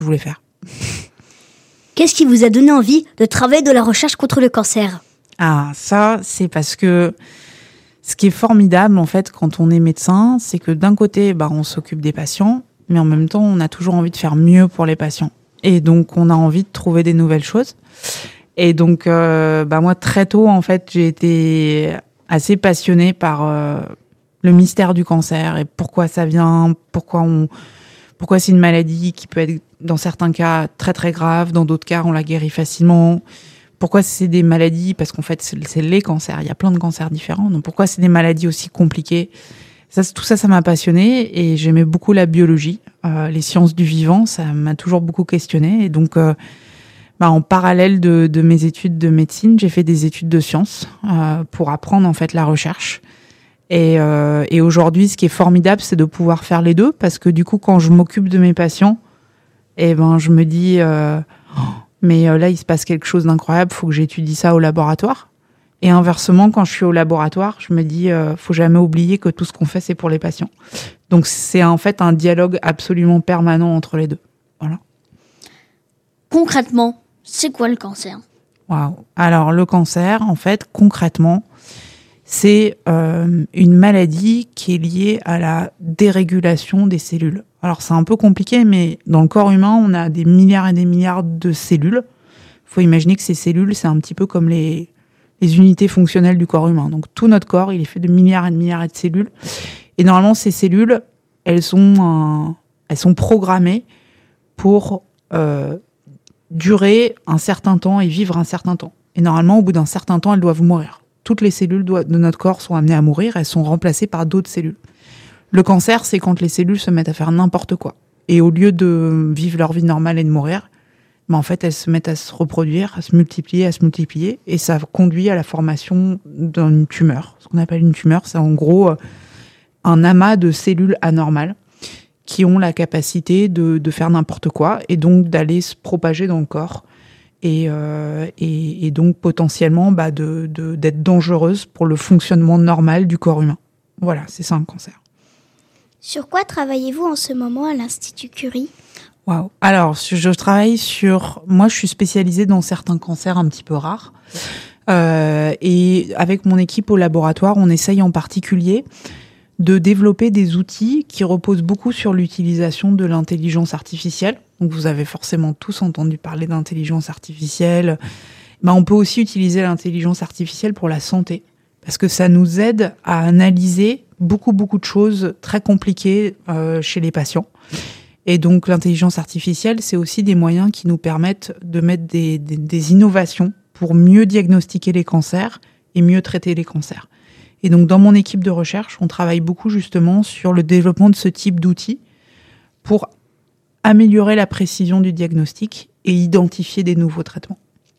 je voulais faire. Qu'est-ce qui vous a donné envie de travailler dans la recherche contre le cancer ? Ah, ça, c'est parce que ce qui est formidable, en fait, quand on est médecin, c'est que d'un côté, on s'occupe des patients, mais en même temps, on a toujours envie de faire mieux pour les patients. Et donc, on a envie de trouver des nouvelles choses. Et donc, moi, très tôt, en fait, j'ai été assez passionnée par le mystère du cancer et pourquoi ça vient, pourquoi c'est une maladie qui peut être, dans certains cas, très, très grave, dans d'autres cas, on la guérit facilement. Pourquoi c'est des maladies, parce qu'en fait, c'est les cancers, il y a plein de cancers différents, donc pourquoi c'est des maladies aussi compliquées ? Tout ça m'a passionnée et j'aimais beaucoup la biologie, les sciences du vivant, ça m'a toujours beaucoup questionnée. Et donc, en parallèle de mes études de médecine, j'ai fait des études de sciences pour apprendre en fait la recherche. Et aujourd'hui, ce qui est formidable, c'est de pouvoir faire les deux, parce que du coup, quand je m'occupe de mes patients, je me dis, mais là, il se passe quelque chose d'incroyable, faut que j'étudie ça au laboratoire. Et inversement, quand je suis au laboratoire, je me dis, faut jamais oublier que tout ce qu'on fait, c'est pour les patients. Donc, c'est en fait un dialogue absolument permanent entre les deux. Voilà. Concrètement, c'est quoi le cancer ? Waouh. Alors, le cancer, en fait, concrètement, c'est une maladie qui est liée à la dérégulation des cellules. Alors, c'est un peu compliqué, mais dans le corps humain, on a des milliards et des milliards de cellules. Il faut imaginer que ces cellules, c'est un petit peu comme les unités fonctionnelles du corps humain. Donc, tout notre corps, il est fait de milliards et de milliards de cellules. Et normalement, ces cellules, elles sont programmées pour durer un certain temps et vivre un certain temps. Et normalement, au bout d'un certain temps, elles doivent mourir. Toutes les cellules de notre corps sont amenées à mourir, elles sont remplacées par d'autres cellules. Le cancer, c'est quand les cellules se mettent à faire n'importe quoi. Et au lieu de vivre leur vie normale et de mourir, en fait, elles se mettent à se reproduire, à se multiplier, et ça conduit à la formation d'une tumeur. Ce qu'on appelle une tumeur, c'est en gros un amas de cellules anormales qui ont la capacité de faire n'importe quoi, et donc d'aller se propager dans le corps. Et donc potentiellement d'être dangereuse pour le fonctionnement normal du corps humain. Voilà, c'est ça un cancer. Sur quoi travaillez-vous en ce moment à l'Institut Curie ? Waouh. Alors, je travaille moi je suis spécialisée dans certains cancers un petit peu rares. Et avec mon équipe au laboratoire, on essaye en particulier de développer des outils qui reposent beaucoup sur l'utilisation de l'intelligence artificielle. Donc vous avez forcément tous entendu parler d'intelligence artificielle. On peut aussi utiliser l'intelligence artificielle pour la santé, parce que ça nous aide à analyser beaucoup de choses très compliquées chez les patients. Et donc l'intelligence artificielle, c'est aussi des moyens qui nous permettent de mettre des innovations pour mieux diagnostiquer les cancers et mieux traiter les cancers. Et donc, dans mon équipe de recherche, on travaille beaucoup justement sur le développement de ce type d'outils pour améliorer la précision du diagnostic et identifier des nouveaux traitements.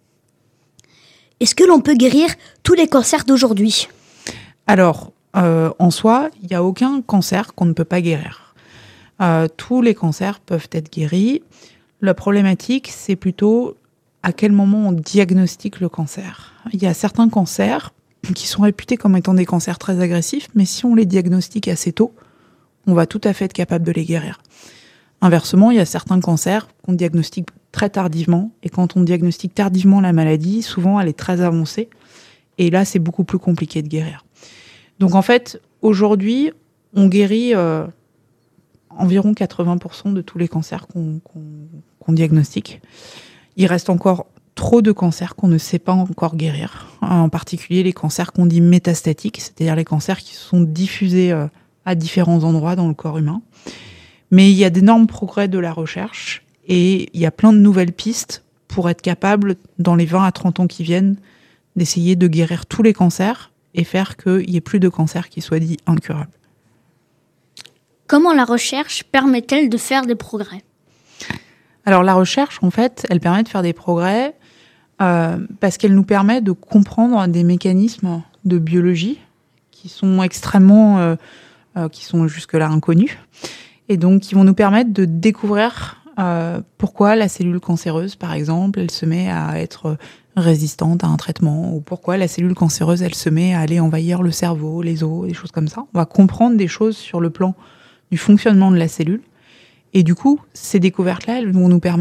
Est-ce que l'on peut guérir tous les cancers d'aujourd'hui ? Alors, en soi, il n'y a aucun cancer qu'on ne peut pas guérir. Tous les cancers peuvent être guéris. La problématique, c'est plutôt à quel moment on diagnostique le cancer. Il y a certains cancers qui sont réputés comme étant des cancers très agressifs, mais si on les diagnostique assez tôt, on va tout à fait être capable de les guérir. Inversement, il y a certains cancers qu'on diagnostique très tardivement, et quand on diagnostique tardivement la maladie, souvent elle est très avancée, et là c'est beaucoup plus compliqué de guérir. Donc en fait, aujourd'hui, on guérit environ 80% de tous les cancers qu'on diagnostique. Il reste encore trop de cancers qu'on ne sait pas encore guérir, en particulier les cancers qu'on dit métastatiques, c'est-à-dire les cancers qui sont diffusés à différents endroits dans le corps humain. Mais il y a d'énormes progrès de la recherche et il y a plein de nouvelles pistes pour être capable, dans les 20 à 30 ans qui viennent, d'essayer de guérir tous les cancers et faire qu'il n'y ait plus de cancers qui soient dits incurables. Comment la recherche permet-elle de faire des progrès ? Alors la recherche, en fait, elle permet de faire des progrès parce qu'elle nous permet de comprendre des mécanismes de biologie qui sont extrêmement, qui sont jusque-là inconnus, et donc qui vont nous permettre de découvrir pourquoi la cellule cancéreuse, par exemple, elle se met à être résistante à un traitement, ou pourquoi la cellule cancéreuse, elle se met à aller envahir le cerveau, les os, des choses comme ça. On va comprendre des choses sur le plan du fonctionnement de la cellule. Et du coup, ces découvertes-là, elles vont nous permettre